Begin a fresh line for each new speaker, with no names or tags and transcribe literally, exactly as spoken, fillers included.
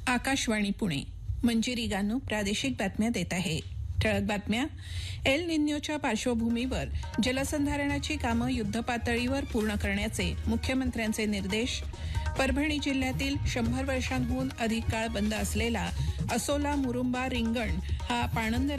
आकाशवाणी पुणे मंजिरी गानू प्रादेशिक बातम्या देत आहे. ठळक बातम्या. एल निन्योच्या पार्श्वभूमीवर जलसंधारणाची कामं युद्धपातळीवर पूर्ण करण्याचे मुख्यमंत्र्यांचे निर्देश. परभणी जिल्ह्यातील शंभर वर्षांहून अधिक काळ बंद असलेला असोला मुरुंबा रिंगण हा पाणंद